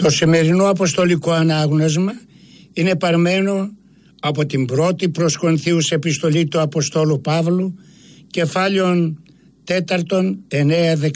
Το σημερινό αποστολικό ανάγνωσμα είναι παρμένο από την πρώτη προς Κορινθίους επιστολή του Αποστόλου Παύλου, κεφάλαιον 4, 9-16.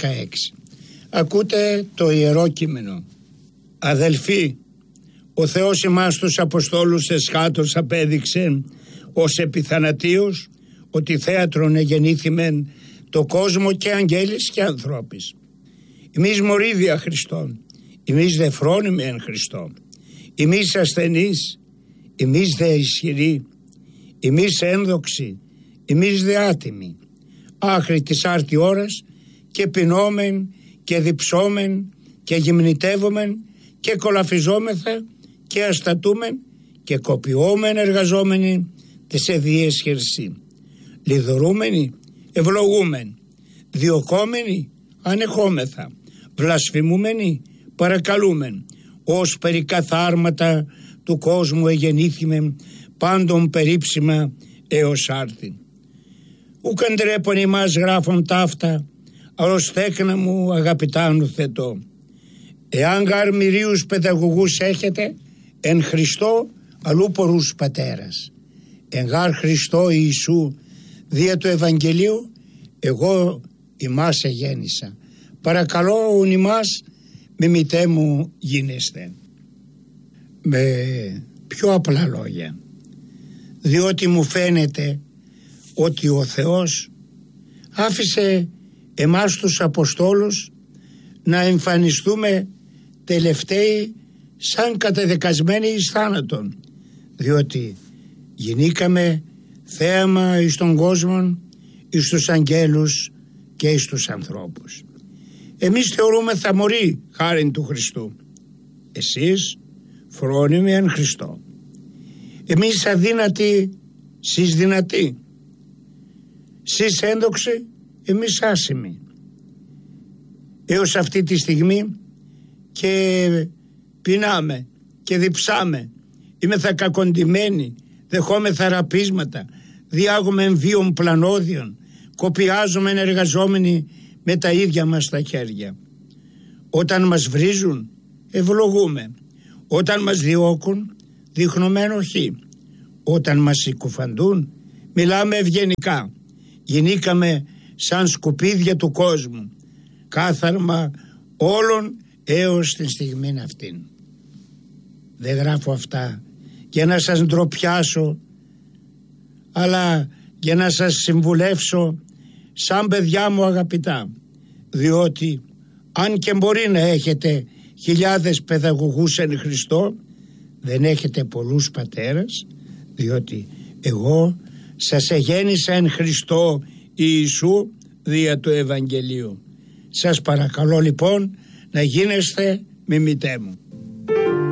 Ακούτε το Ιερό Κείμενο. Αδελφοί, ο Θεός ημάς τους Αποστόλους εσχάτως απέδειξε ως επιθανατίους ότι θέατρον εγεννήθημεν το κόσμο και αγγέλης και ανθρώπης. Εμείς μορίδια Χριστόν, εμείς δε φρόνιμοι εν Χριστώ, εμείς ασθενείς, εμείς δε ισχυροί, εμείς ένδοξοι, εμείς δε άτιμοι, άχρη της άρτη ώρας και πεινόμεν και διψόμεν και γυμνητεύομεν και κολαφιζόμεθα και αστατούμεν και κοπιόμεν εργαζόμενοι τις εδίες χερσί, λιδωρούμενοι ευλογούμεν, διωκόμενοι ανεχόμεθα, βλασφημούμενοι παρακαλούμεν, ως περί καθάρματα του κόσμου εγεννήθημεν πάντων περίψημα έως άρθιν. Ουκ εντρέπον ημάς γράφων ταύτα, αλλος τέκνα μου αγαπητάνου θετώ. Εάν γαρ μυρίους παιδαγωγούς έχετε, εν Χριστώ αλλού πορούς πατέρας. Εν γαρ Χριστώ Ιησού δια του Ευαγγελίου, εγώ ημάς εγέννησα. Παρακαλώ ουν ημάς μιμητέ μου γίνεστε. Με πιο απλά λόγια, διότι μου φαίνεται ότι ο Θεός άφησε εμάς τους Αποστόλους να εμφανιστούμε τελευταίοι σαν καταδικασμένοι εις θάνατον, διότι γινήκαμε θέαμα εις τον κόσμο, εις τους αγγέλους και εις τους ανθρώπους. Εμείς θεωρούμε θαμωροί χάριν του Χριστού, εσείς φρόνιμοι εν Χριστώ. Εμείς αδύνατοι, σεις δυνατοί, σεις ένδοξοι, εμείς άσημοι. Έως αυτή τη στιγμή και πεινάμε και διψάμε, είμεθα κακοντημένοι, δεχόμεθα ραπίσματα, διάγουμε εμβίων πλανόδιων, κοπιάζουμε εργαζόμενοι με τα ίδια μας τα χέρια. Όταν μας βρίζουν ευλογούμε, όταν μας διώκουν δείχνουμε ενοχή, όταν μας συκοφαντούν μιλάμε ευγενικά. Γινήκαμε σαν σκουπίδια του κόσμου, κάθαρμα όλων έως την στιγμή αυτήν. Δεν γράφω αυτά για να σας ντροπιάσω, αλλά για να σας συμβουλεύσω σαν παιδιά μου αγαπητά, διότι αν και μπορεί να έχετε χιλιάδες παιδαγωγούς εν Χριστώ, δεν έχετε πολλούς πατέρας, διότι εγώ σας εγέννησα εν Χριστώ Ιησού δια του Ευαγγελίου. Σας παρακαλώ λοιπόν να γίνεστε μιμητέ μου.